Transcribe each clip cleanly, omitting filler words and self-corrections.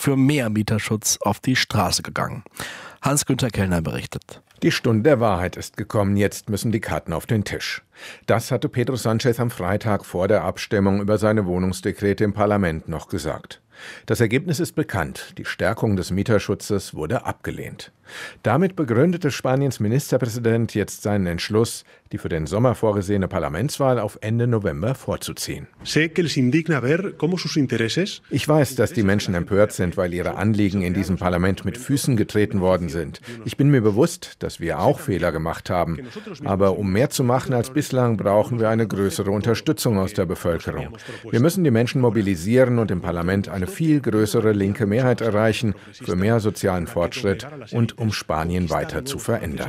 für mehr Mieterschutz auf die Straße gegangen. Hans-Günther Kellner berichtet. Die Stunde der Wahrheit ist gekommen, jetzt müssen die Karten auf den Tisch. Das hatte Pedro Sánchez am Freitag vor der Abstimmung über seine Wohnungsdekrete im Parlament noch gesagt. Das Ergebnis ist bekannt, die Stärkung des Mieterschutzes wurde abgelehnt. Damit begründete Spaniens Ministerpräsident jetzt seinen Entschluss, die für den Sommer vorgesehene Parlamentswahl auf Ende November vorzuziehen. Ich weiß, dass die Menschen empört sind, weil ihre Anliegen in diesem Parlament mit Füßen getreten worden sind. Ich bin mir bewusst, dass wir auch Fehler gemacht haben. Aber um mehr zu machen als bislang, brauchen wir eine größere Unterstützung aus der Bevölkerung. Wir müssen die Menschen mobilisieren und im Parlament eine viel größere linke Mehrheit erreichen für mehr sozialen Fortschritt und um Spanien weiter zu verändern.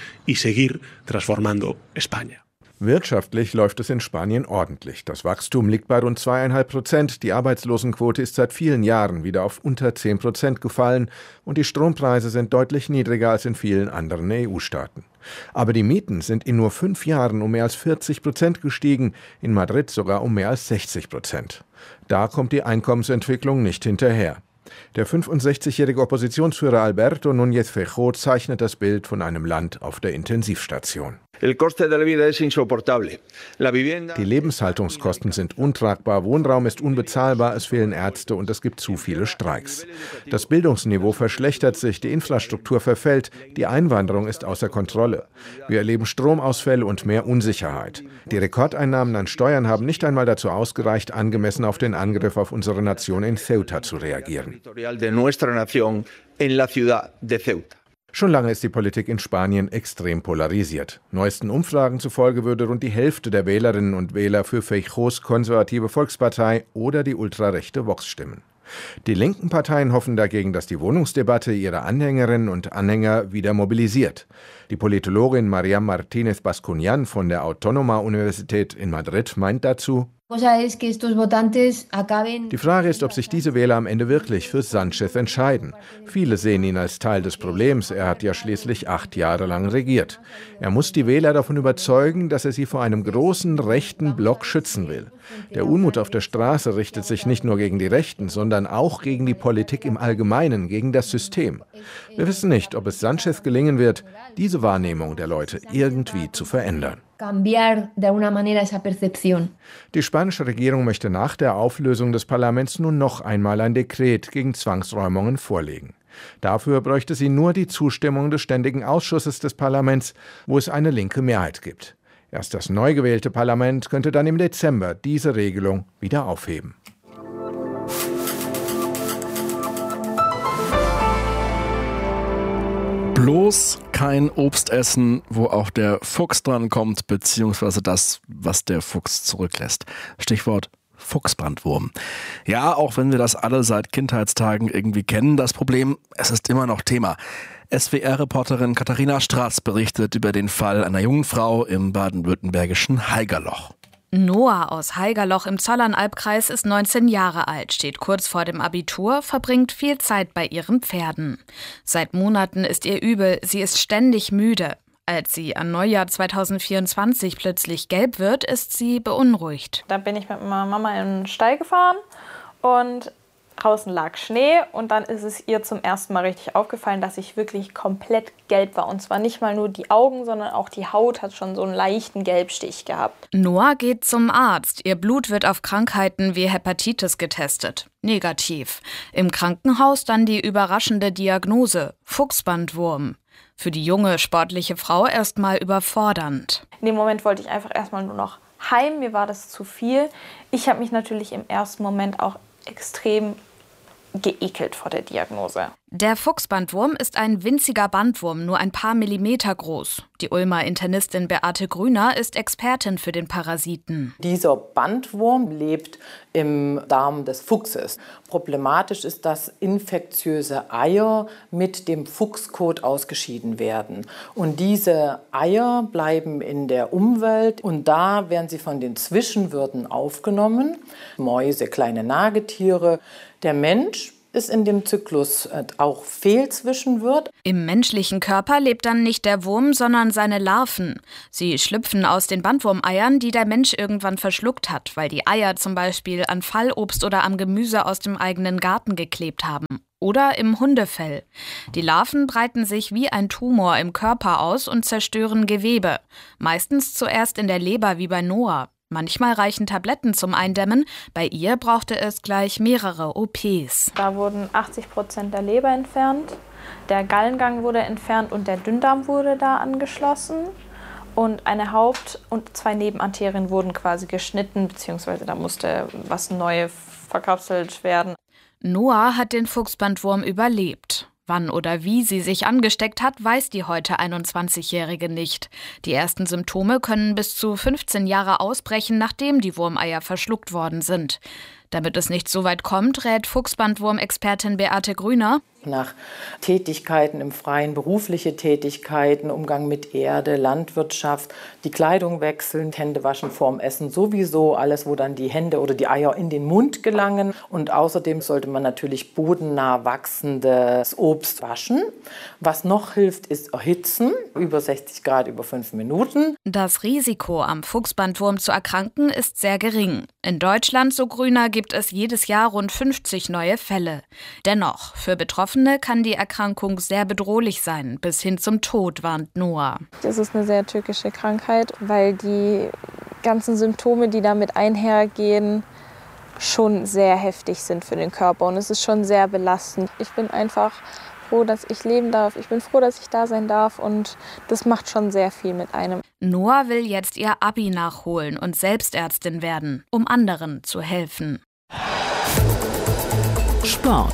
Wirtschaftlich läuft es in Spanien ordentlich. Das Wachstum liegt bei rund 2,5%. Die Arbeitslosenquote ist seit vielen Jahren wieder auf unter 10% gefallen und die Strompreise sind deutlich niedriger als in vielen anderen EU-Staaten. Aber die Mieten sind in nur 5 Jahren um mehr als 40% gestiegen, in Madrid sogar um mehr als 60%. Da kommt die Einkommensentwicklung nicht hinterher. Der 65-jährige Oppositionsführer Alberto Núñez Feijóo zeichnet das Bild von einem Land auf der Intensivstation. Die Lebenshaltungskosten sind untragbar, Wohnraum ist unbezahlbar, es fehlen Ärzte und es gibt zu viele Streiks. Das Bildungsniveau verschlechtert sich, die Infrastruktur verfällt, die Einwanderung ist außer Kontrolle. Wir erleben Stromausfälle und mehr Unsicherheit. Die Rekordeinnahmen an Steuern haben nicht einmal dazu ausgereicht, angemessen auf den Angriff auf unsere Nation in Ceuta zu reagieren. Schon lange ist die Politik in Spanien extrem polarisiert. Neuesten Umfragen zufolge würde rund die Hälfte der Wählerinnen und Wähler für Feijóos konservative Volkspartei oder die ultrarechte Vox stimmen. Die linken Parteien hoffen dagegen, dass die Wohnungsdebatte ihre Anhängerinnen und Anhänger wieder mobilisiert. Die Politologin Mariam Martínez Bascuñán von der Autónoma-Universität in Madrid meint dazu: Die Frage ist, ob sich diese Wähler am Ende wirklich für Sánchez entscheiden. Viele sehen ihn als Teil des Problems, er hat ja schließlich 8 Jahre lang regiert. Er muss die Wähler davon überzeugen, dass er sie vor einem großen rechten Block schützen will. Der Unmut auf der Straße richtet sich nicht nur gegen die Rechten, sondern auch gegen die Politik im Allgemeinen, gegen das System. Wir wissen nicht, ob es Sánchez gelingen wird, diese Wahrnehmung der Leute irgendwie zu verändern. Die spanische Regierung möchte nach der Auflösung des Parlaments nun noch einmal ein Dekret gegen Zwangsräumungen vorlegen. Dafür bräuchte sie nur die Zustimmung des Ständigen Ausschusses des Parlaments, wo es eine linke Mehrheit gibt. Erst das neu gewählte Parlament könnte dann im Dezember diese Regelung wieder aufheben. Bloß kein Obst essen, wo auch der Fuchs dran kommt, beziehungsweise das, was der Fuchs zurücklässt. Stichwort Fuchsbandwurm. Ja, auch wenn wir das alle seit Kindheitstagen irgendwie kennen, das Problem, es ist immer noch Thema. SWR-Reporterin Katharina Straß berichtet über den Fall einer jungen Frau im baden-württembergischen Haigerloch. Noah aus Haigerloch im Zollernalbkreis ist 19 Jahre alt, steht kurz vor dem Abitur, verbringt viel Zeit bei ihren Pferden. Seit Monaten ist ihr übel, sie ist ständig müde. Als sie an Neujahr 2024 plötzlich gelb wird, ist sie beunruhigt. Dann bin ich mit meiner Mama in den Stall gefahren und draußen lag Schnee und dann ist es ihr zum ersten Mal richtig aufgefallen, dass ich wirklich komplett gelb war. Und zwar nicht mal nur die Augen, sondern auch die Haut hat schon so einen leichten Gelbstich gehabt. Noah geht zum Arzt. Ihr Blut wird auf Krankheiten wie Hepatitis getestet. Negativ. Im Krankenhaus dann die überraschende Diagnose: Fuchsbandwurm. Für die junge, sportliche Frau erstmal überfordernd. In dem Moment wollte ich einfach erstmal nur noch heim. Mir war das zu viel. Ich habe mich natürlich im ersten Moment auch extrem geekelt vor der Diagnose. Der Fuchsbandwurm ist ein winziger Bandwurm, nur ein paar Millimeter groß. Die Ulmer Internistin Beate Grüner ist Expertin für den Parasiten. Dieser Bandwurm lebt im Darm des Fuchses. Problematisch ist, dass infektiöse Eier mit dem Fuchskot ausgeschieden werden. Und diese Eier bleiben in der Umwelt und da werden sie von den Zwischenwirten aufgenommen. Mäuse, kleine Nagetiere. Der Mensch es in dem Zyklus auch fehlzwischen wird. Im menschlichen Körper lebt dann nicht der Wurm, sondern seine Larven. Sie schlüpfen aus den Bandwurmeiern, die der Mensch irgendwann verschluckt hat, weil die Eier zum Beispiel an Fallobst oder am Gemüse aus dem eigenen Garten geklebt haben. Oder im Hundefell. Die Larven breiten sich wie ein Tumor im Körper aus und zerstören Gewebe. Meistens zuerst in der Leber wie bei Noah. Manchmal reichen Tabletten zum Eindämmen, bei ihr brauchte es gleich mehrere OPs. Da wurden 80% der Leber entfernt, der Gallengang wurde entfernt und der Dünndarm wurde da angeschlossen. Und eine Haupt- und 2 Nebenarterien wurden quasi geschnitten, beziehungsweise da musste was Neues verkapselt werden. Noah hat den Fuchsbandwurm überlebt. Wann oder wie sie sich angesteckt hat, weiß die heute 21-Jährige nicht. Die ersten Symptome können bis zu 15 Jahre ausbrechen, nachdem die Wurmeier verschluckt worden sind. Damit es nicht so weit kommt, rät Fuchsbandwurm-Expertin Beate Grüner: Nach Tätigkeiten im Freien, berufliche Tätigkeiten, Umgang mit Erde, Landwirtschaft, die Kleidung wechseln, Hände waschen vorm Essen sowieso, alles, wo dann die Hände oder die Eier in den Mund gelangen. Und außerdem sollte man natürlich bodennah wachsendes Obst waschen. Was noch hilft, ist erhitzen, über 60 Grad, über 5 Minuten. Das Risiko, am Fuchsbandwurm zu erkranken, ist sehr gering. In Deutschland, so Grüner, gibt es jedes Jahr rund 50 neue Fälle. Dennoch, für Betroffene kann die Erkrankung sehr bedrohlich sein, bis hin zum Tod, warnt Noah. Das ist eine sehr tückische Krankheit, weil die ganzen Symptome, die damit einhergehen, schon sehr heftig sind für den Körper. Und es ist schon sehr belastend. Ich bin einfach froh, dass ich leben darf. Ich bin froh, dass ich da sein darf. Und das macht schon sehr viel mit einem. Noah will jetzt ihr Abi nachholen und Selbstärztin werden, um anderen zu helfen. Sport.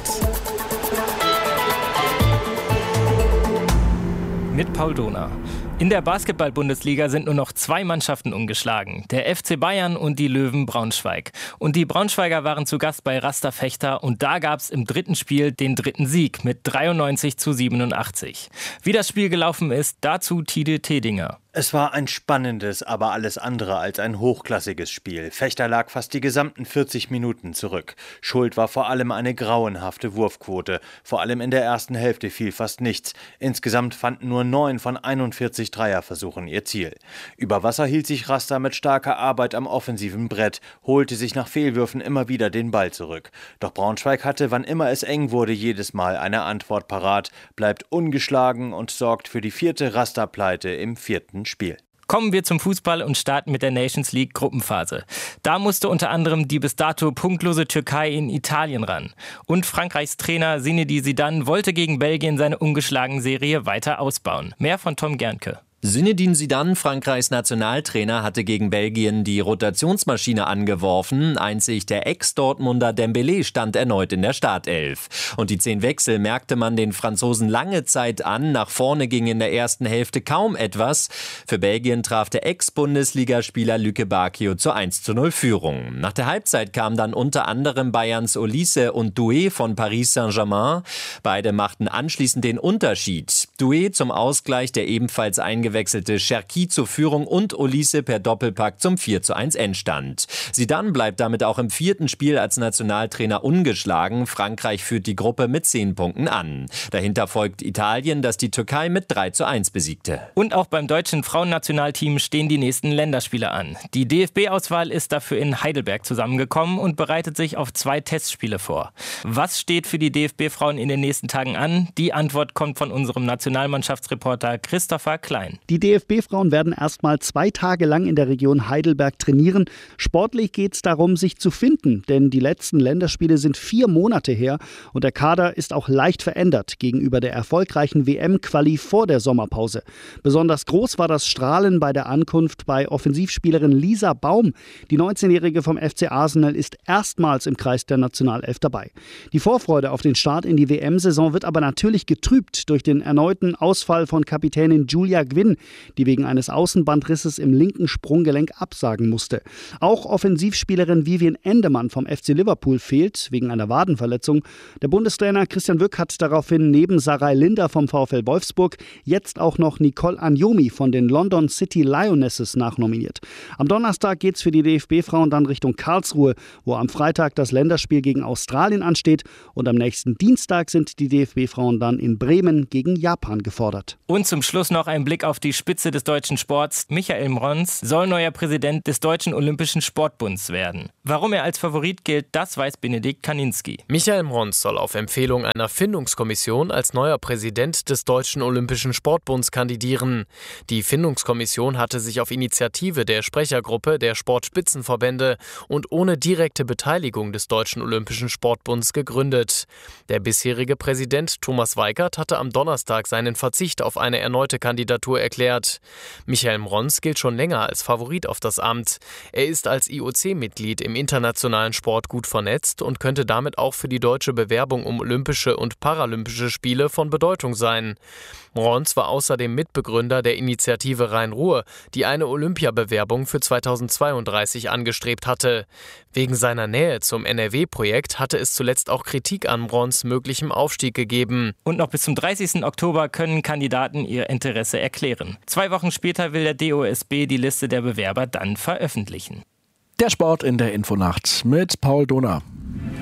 Mit Paul Dohner. In der Basketball-Bundesliga sind nur noch 2 Mannschaften ungeschlagen. Der FC Bayern und die Löwen Braunschweig. Und die Braunschweiger waren zu Gast bei Rasta Fechter und da gab es im 3. Spiel den 3. Sieg mit 93:87. Wie das Spiel gelaufen ist, dazu Tide Tedinger. Es war ein spannendes, aber alles andere als ein hochklassiges Spiel. Fechter lag fast die gesamten 40 Minuten zurück. Schuld war vor allem eine grauenhafte Wurfquote. Vor allem in der ersten Hälfte fiel fast nichts. Insgesamt fanden nur 9 von 41 Dreierversuchen ihr Ziel. Über Wasser hielt sich Rasta mit starker Arbeit am offensiven Brett, holte sich nach Fehlwürfen immer wieder den Ball zurück. Doch Braunschweig hatte, wann immer es eng wurde, jedes Mal eine Antwort parat, bleibt ungeschlagen und sorgt für die 4. Rasta-Pleite im 4. Spiel. Kommen wir zum Fußball und starten mit der Nations League Gruppenphase. Da musste unter anderem die bis dato punktlose Türkei in Italien ran. Und Frankreichs Trainer Zinedine Zidane wollte gegen Belgien seine ungeschlagene Serie weiter ausbauen. Mehr von Tom Gernke. Zinedine Zidane, Frankreichs Nationaltrainer, hatte gegen Belgien die Rotationsmaschine angeworfen. Einzig der Ex-Dortmunder Dembélé stand erneut in der Startelf. Und die 10 Wechsel merkte man den Franzosen lange Zeit an. Nach vorne ging in der ersten Hälfte kaum etwas. Für Belgien traf der Ex-Bundesligaspieler Luke Bacchio zur 1:0 Führung. Nach der Halbzeit kamen dann unter anderem Bayerns Olise und Doué von Paris Saint-Germain. Beide machten anschließend den Unterschied. Doué zum Ausgleich, der ebenfalls eingewechselte Cherki zur Führung und Olise per Doppelpack zum 4:1 Endstand. Zidane bleibt damit auch im 4. Spiel als Nationaltrainer ungeschlagen. Frankreich führt die Gruppe mit 10 Punkten an. Dahinter folgt Italien, das die Türkei mit 3:1 besiegte. Und auch beim deutschen Frauennationalteam stehen die nächsten Länderspiele an. Die DFB-Auswahl ist dafür in Heidelberg zusammengekommen und bereitet sich auf 2 Testspiele vor. Was steht für die DFB-Frauen in den nächsten Tagen an? Die Antwort kommt von unserem Nationalmannschaftsreporter Christopher Klein. Die DFB-Frauen werden erstmal 2 Tage lang in der Region Heidelberg trainieren. Sportlich geht es darum, sich zu finden, denn die letzten Länderspiele sind 4 Monate her und der Kader ist auch leicht verändert gegenüber der erfolgreichen WM-Quali vor der Sommerpause. Besonders groß war das Strahlen bei der Ankunft bei Offensivspielerin Lisa Baum. Die 19-Jährige vom FC Arsenal ist erstmals im Kreis der Nationalelf dabei. Die Vorfreude auf den Start in die WM-Saison wird aber natürlich getrübt durch den erneuten Ausfall von Kapitänin Julia Gwynn. Quinn, die wegen eines Außenbandrisses im linken Sprunggelenk absagen musste. Auch Offensivspielerin Vivian Endemann vom FC Liverpool fehlt, wegen einer Wadenverletzung. Der Bundestrainer Christian Wück hat daraufhin neben Sarai Linder vom VfL Wolfsburg jetzt auch noch Nicole Anjomi von den London City Lionesses nachnominiert. Am Donnerstag geht's für die DFB-Frauen dann Richtung Karlsruhe, wo am Freitag das Länderspiel gegen Australien ansteht. Und am nächsten Dienstag sind die DFB-Frauen dann in Bremen gegen Japan gefordert. Und zum Schluss noch ein Blick auf die Spitze des deutschen Sports. Michael Mrons soll neuer Präsident des Deutschen Olympischen Sportbunds werden. Warum er als Favorit gilt, das weiß Benedikt Kaninski. Michael Mrons soll auf Empfehlung einer Findungskommission als neuer Präsident des Deutschen Olympischen Sportbunds kandidieren. Die Findungskommission hatte sich auf Initiative der Sprechergruppe der Sportspitzenverbände und ohne direkte Beteiligung des Deutschen Olympischen Sportbunds gegründet. Der bisherige Präsident Thomas Weikert hatte am Donnerstag seinen Verzicht auf eine erneute Kandidatur erklärt. Michael Mrons gilt schon länger als Favorit auf das Amt. Er ist als IOC-Mitglied im internationalen Sport gut vernetzt und könnte damit auch für die deutsche Bewerbung um Olympische und Paralympische Spiele von Bedeutung sein. Mrons war außerdem Mitbegründer der Initiative Rhein-Ruhr, die eine Olympiabewerbung für 2032 angestrebt hatte. Wegen seiner Nähe zum NRW-Projekt hatte es zuletzt auch Kritik an Mrons möglichem Aufstieg gegeben. Und noch bis zum 30. Oktober können Kandidaten ihr Interesse erklären. 2 Wochen später will der DOSB die Liste der Bewerber dann veröffentlichen. Der Sport in der Infonacht mit Paul Dohner.